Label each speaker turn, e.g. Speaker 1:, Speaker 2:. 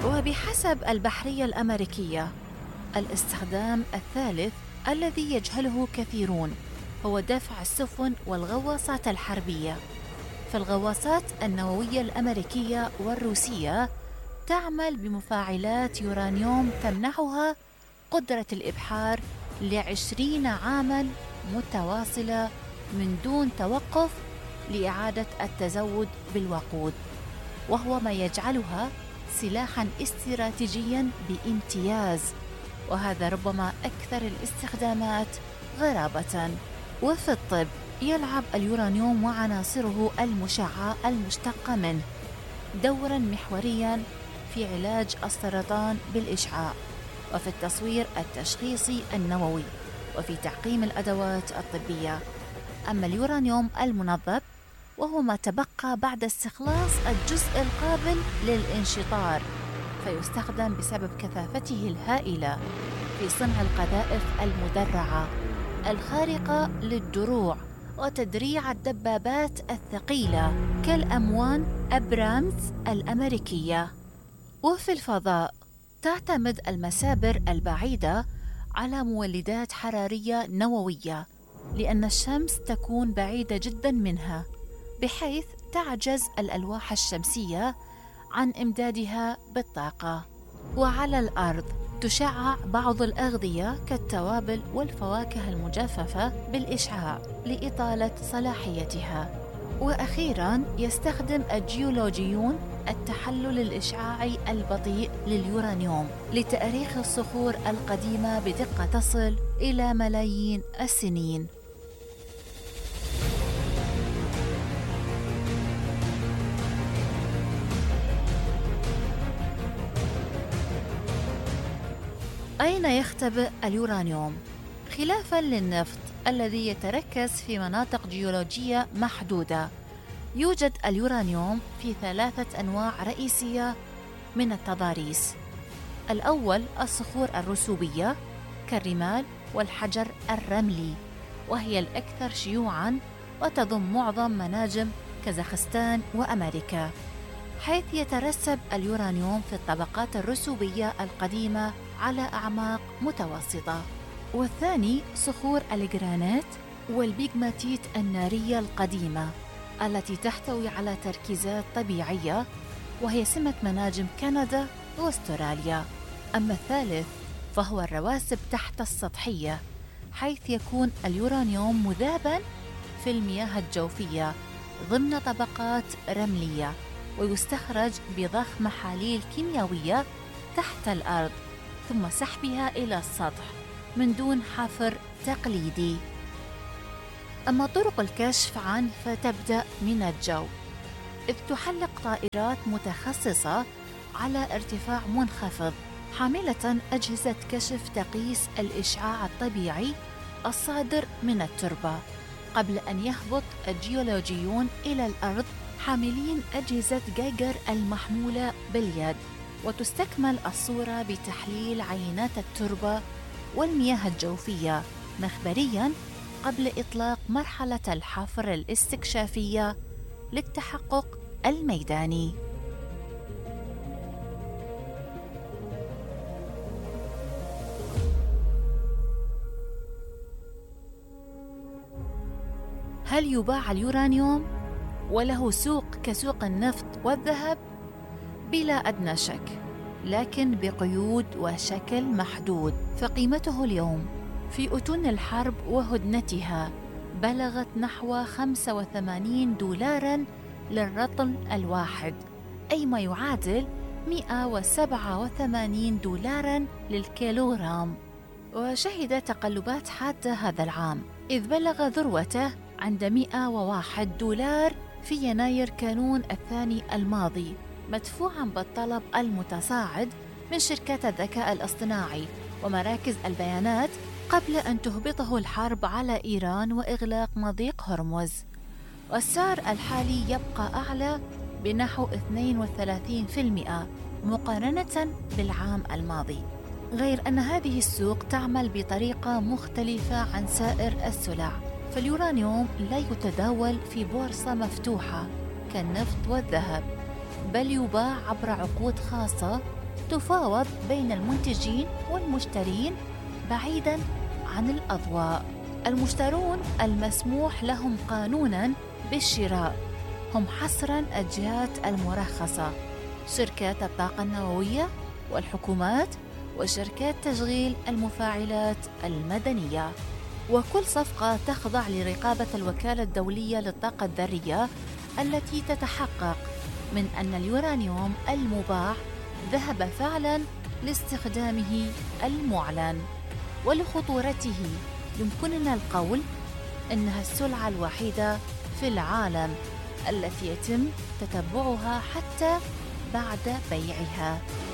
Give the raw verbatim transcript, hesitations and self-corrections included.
Speaker 1: وبحسب البحرية الأمريكية، الاستخدام الثالث الذي يجهله كثيرون هو دفع السفن والغواصات الحربية. فالغواصات النووية الأمريكية والروسية تعمل بمفاعلات يورانيوم تمنحها قدرة الإبحار لعشرين عاماً متواصلة من دون توقف لإعادة التزود بالوقود، وهو ما يجعلها سلاحاً استراتيجياً بامتياز، وهذا ربما أكثر الاستخدامات غرابة. وفي الطب يلعب اليورانيوم وعناصره المشعة المشتقة منه دوراً محورياً في علاج السرطان بالإشعاع، وفي التصوير التشخيصي النووي، وفي تعقيم الأدوات الطبية. أما اليورانيوم المنظف وهو ما تبقى بعد استخلاص الجزء القابل للانشطار، فيستخدم بسبب كثافته الهائلة في صنع القذائف المدرعة الخارقة للدروع وتدريع الدبابات الثقيلة كالأموان أبرامز الأمريكية. وفي الفضاء تعتمد المسابر البعيدة على مولدات حرارية نووية، لأن الشمس تكون بعيدة جدا منها، بحيث تعجز الألواح الشمسية عن إمدادها بالطاقة. وعلى الأرض تشعع بعض الأغذية كالتوابل والفواكه المجففة بالإشعاع لإطالة صلاحيتها. وأخيراً يستخدم الجيولوجيون التحلل الإشعاعي البطيء لليورانيوم لتأريخ الصخور القديمة بدقة تصل إلى ملايين السنين. أين يختبئ اليورانيوم؟ خلافاً للنفط الذي يتركز في مناطق جيولوجية محدودة، يوجد اليورانيوم في ثلاثة أنواع رئيسية من التضاريس. الأول الصخور الرسوبية كالرمال والحجر الرملي، وهي الأكثر شيوعاً وتضم معظم مناجم كازاخستان وأمريكا، حيث يترسب اليورانيوم في الطبقات الرسوبية القديمة على أعماق متوسطة. والثاني صخور الجرانيت والبيغماتيت النارية القديمة التي تحتوي على تركيزات طبيعية، وهي سمة مناجم كندا واستراليا. أما الثالث فهو الرواسب تحت السطحية، حيث يكون اليورانيوم مذاباً في المياه الجوفية ضمن طبقات رملية، ويستخرج بضخ محاليل كيميائية تحت الأرض ثم سحبها إلى السطح من دون حفر تقليدي. أما طرق الكشف عنه فتبدأ من الجو، إذ تحلق طائرات متخصصة على ارتفاع منخفض حاملة أجهزة كشف تقيس الإشعاع الطبيعي الصادر من التربة، قبل أن يهبط الجيولوجيون إلى الأرض حاملين أجهزة جايجر المحمولة باليد، وتستكمل الصورة بتحليل عينات التربة والمياه الجوفية مخبرياً قبل إطلاق مرحلة الحفر الاستكشافية للتحقق الميداني. هل يباع اليورانيوم وله سوق كسوق النفط والذهب؟ بلا أدنى شك، لكن بقيود وشكل محدود. فقيمته اليوم في أتون الحرب وهدنتها بلغت نحو خمسة وثمانين دولاراً للرطل الواحد، أي ما يعادل مئة وسبعة وثمانين دولاراً للكيلوغرام. وشهد تقلبات حادة هذا العام، إذ بلغ ذروته عند مئة وواحد دولار في يناير كانون الثاني الماضي، مدفوعاً بالطلب المتصاعد من شركات الذكاء الاصطناعي ومراكز البيانات قبل أن تهبطه الحرب على إيران وإغلاق مضيق هرمز. والسعر الحالي يبقى أعلى بنحو اثنين وثلاثين بالمئة مقارنة بالعام الماضي، غير أن هذه السوق تعمل بطريقة مختلفة عن سائر السلع. فاليورانيوم لا يتداول في بورصة مفتوحة كالنفط والذهب، بل يباع عبر عقود خاصة تفاوض بين المنتجين والمشترين بعيداً عن الأضواء. المشترون المسموح لهم قانوناً بالشراء هم حصراً الجهات المرخصة، شركات الطاقة النووية والحكومات وشركات تشغيل المفاعلات المدنية. وكل صفقة تخضع لرقابة الوكالة الدولية للطاقة الذرية التي تتحقق من أن اليورانيوم المباع ذهب فعلاً لاستخدامه المعلن. ولخطورته يمكننا القول إنها السلعة الوحيدة في العالم التي يتم تتبعها حتى بعد بيعها.